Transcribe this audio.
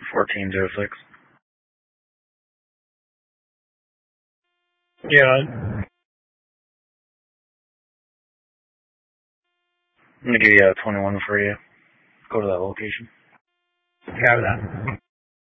1406. Yeah. I'm gonna give you 21 for you. Go to that location. Have that.